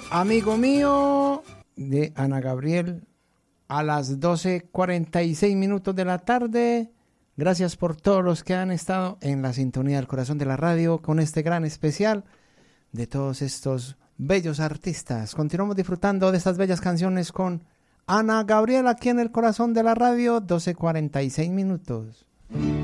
Amigo mío, de Ana Gabriel, a las 12:46 minutos de la tarde. Gracias por todos los que han estado en la sintonía del corazón de la radio con este gran especial de todos estos bellos artistas. Continuamos disfrutando de estas bellas canciones con Ana Gabriel aquí en el corazón de la radio, 12:46 minutos.